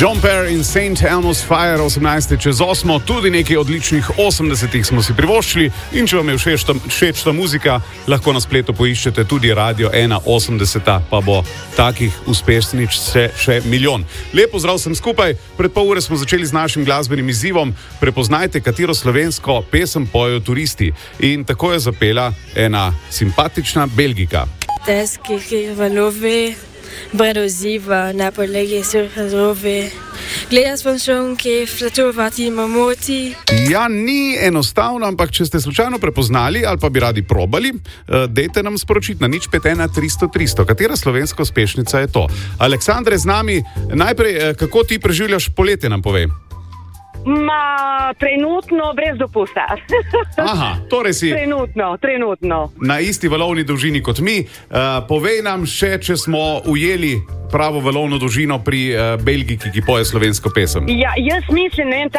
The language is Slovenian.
John Parr in St. Elmo's Fire, 18 čez 8, tudi nekaj odličnih 80-ih smo si privoščili in če vam je všeč ta muzika, lahko na spletu poiščete tudi Radio 180, pa bo takih uspešnic še milijon. Lepo zdrav sem skupaj, pred pol ure smo začeli z našim glasbenim izzivom, prepoznajte, katero slovensko pesem pojejo turisti. In tako je zapela ena simpatična Belgika. Težki valovi, bredoziva, na podlagi surfazovi. Gledal sem šunke, flatovati mamoti. Ja, ni enostavno, ampak če ste slučajno prepoznali ali pa bi radi probali, dejte nam sporočiti na 051 300 300. Katera slovenska uspešnica je to? Aleksandra je z nami. Najprej, kako ti preživljaš poletje, nam povej. Trenutno brez dopusta. Aha, torej si Trenutno. na isti valovni dolžini kot mi. Povej nam še, če smo ujeli pravo valovno dolžino pri Belgiki, ki poje slovensko pesem. Ja, jaz mislim,